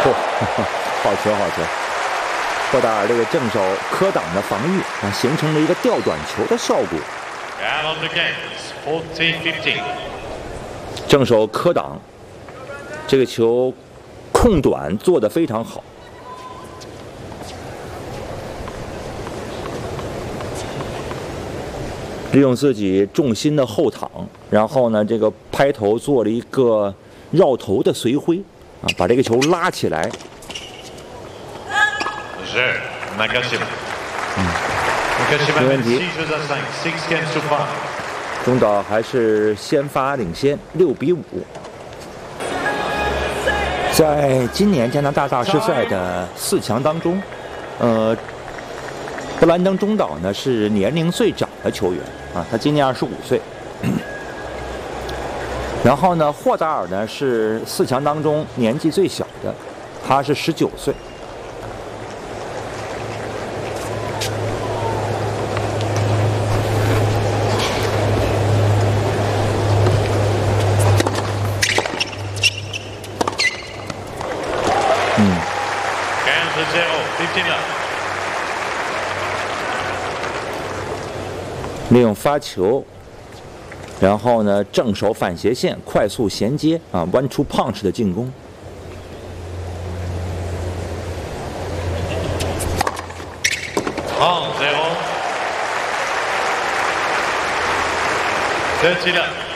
嚯，好球好球！霍达尔这个正手磕挡的防御啊，形成了一个吊短球的效果。正手磕挡，这个球控短做得非常好。利用自己重心的后躺，然后呢，这个拍头做了一个绕头的随挥啊，把这个球拉起来。没问题。中岛还是先发领先6-5。在今年加拿大大师赛的4强当中，布兰登·中岛呢是年龄最长的球员啊，他今年25岁。然后呢，霍达尔呢是4强当中年纪最小的，他是19岁。利用发球，然后呢，正手反斜线快速衔接啊 ，1-2 punch 的进攻。 30-0。